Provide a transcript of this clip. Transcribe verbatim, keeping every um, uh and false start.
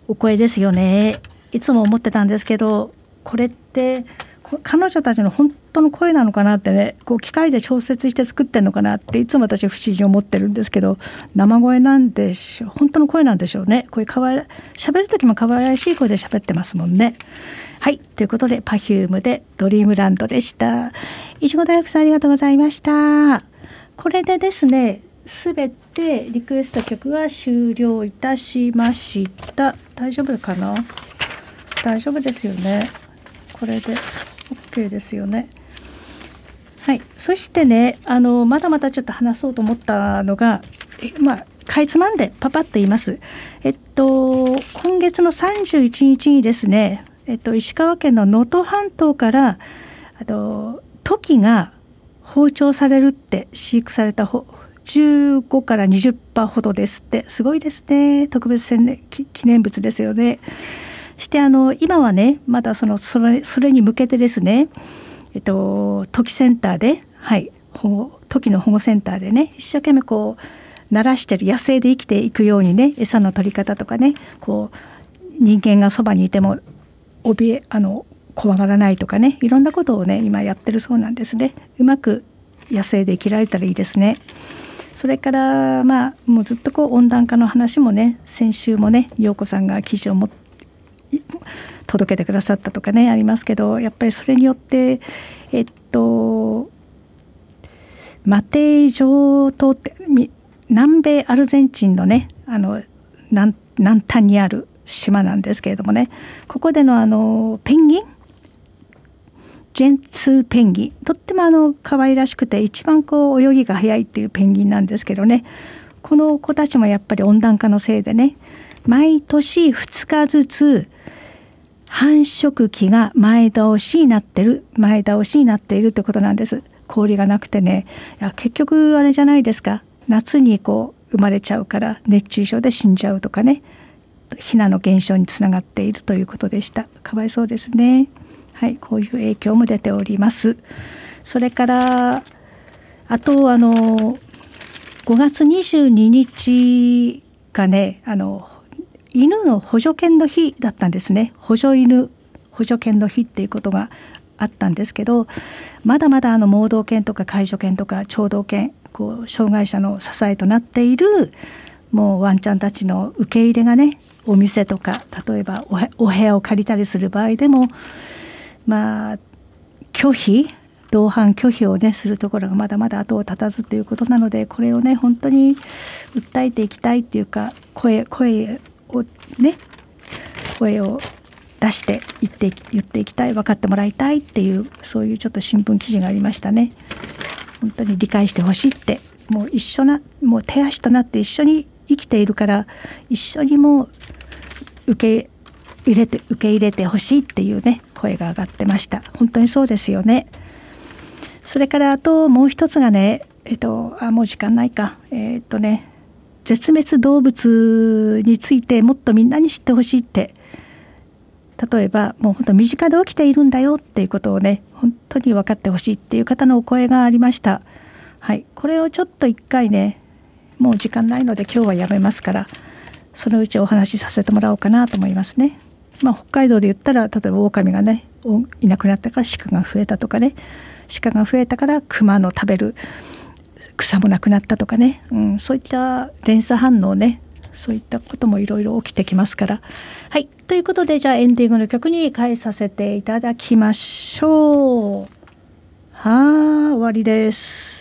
お声ですよね。いつも思ってたんですけど、これって彼女たちの本当の声なのかなってね、こう機械で調節して作ってんのかなっていつも私不思議に思ってるんですけど、生声なんでしょう、本当の声なんでしょうね。こういうかわい喋る時も可愛らしい声で喋ってますもんね。はい、ということで Perfume でドリームランドでした。いちご大福さんありがとうございました。これでですね、すべてリクエスト曲は終了いたしました。大丈夫かな？大丈夫ですよね。これで OK ですよね。はい。そしてね、あのまだまだちょっと話そうと思ったのが、えまあかいつまんでパパッと言います。えっと今月のさんじゅういちにちにですね、えっと石川県の能登半島からあとトキが放鳥されるって飼育されたほじゅうごからにじゅっぱほどですって。すごいですね。特別宣伝記念物ですよね。してあの今はね、まだそのそれそれに向けてですね、えっとトキセンターで、はい保護トキの保護センターでね、一生懸命こう慣らしてる、野生で生きていくようにね、餌の取り方とかね、こう人間がそばにいても怯えあの怖がらないとかね、いろんなことをね今やってるそうなんですね。うまく野生で生きられたらいいですね。それからまあもうずっとこう温暖化の話もね、先週もね陽子さんが記事を持って届けてくださったとかねありますけど、やっぱりそれによってえっとマテイ島島って南米アルゼンチンのねあの 南, 南端にある島なんですけれどもね、ここでのあのペンギンジェンツーペンギン、とってもあの可愛らしくて一番こう泳ぎが早いっていうペンギンなんですけどね、この子たちもやっぱり温暖化のせいでね、毎年ふつかずつ繁殖期が前倒しになってる前倒しになっているってことなんです。氷がなくてね、いや結局あれじゃないですか、夏にこう生まれちゃうから熱中症で死んじゃうとかね、ヒナの減少につながっているということでした。かわいそうですね。はい、こういう影響も出ております。それからあとあのごがつにじゅうににちがね、あの犬の補助犬の日だったんですね。補助犬補助犬の日っていうことがあったんですけど、まだまだあの盲導犬とか介助犬とか聴導犬、こう障害者の支えとなっているもうワンちゃんたちの受け入れがね、お店とか例えば お, お部屋を借りたりする場合でもまあ拒否同伴拒否をねするところがまだまだ後を絶たずということなので、これをね本当に訴えていきたいっていうか、声声をね声を出して言って言っていきたい、分かってもらいたいっていう、そういうちょっと新聞記事がありましたね。本当に理解してほしいって、もう一緒なもう手足となって一緒に生きているから一緒にもう受け入れて受け入れてほしいっていうね声が上がってました。本当にそうですよね。それからあともう一つがね、えっとあもう時間ないか、えっとね絶滅動物についてもっとみんなに知ってほしいって、例えばもう本当身近で起きているんだよっていうことをね本当に分かってほしいっていう方のお声がありました。はい、これをちょっと一回ね、もう時間ないので今日はやめますから、そのうちお話しさせてもらおうかなと思いますね。まあ、北海道で言ったら例えば狼がねいなくなったから鹿が増えたとかね、鹿が増えたから熊の食べる草もなくなったとかね、うん、そういった連鎖反応ね、そういったこともいろいろ起きてきますから。はい、ということでじゃあエンディングの曲に変えさせていただきましょう。はー終わりです。